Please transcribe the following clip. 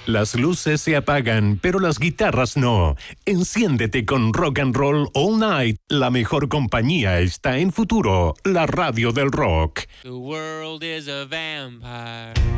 Las luces se apagan, pero las guitarras no. Enciéndete con Rock and Roll All Night. La mejor compañía está en Futuro, la radio del rock. The world is a vampire.